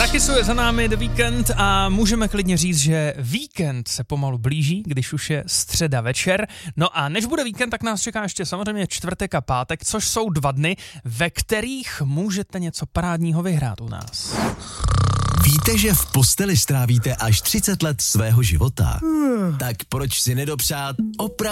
Nakisuje za námi The Weekend a můžeme klidně říct, že víkend se pomalu blíží, když už je středa večer. No a než bude víkend, tak nás čeká ještě samozřejmě čtvrtek a pátek, což jsou 2 dny, ve kterých můžete něco parádního vyhrát u nás. Víte, že v posteli strávíte až 30 let svého života? Tak proč si nedopřát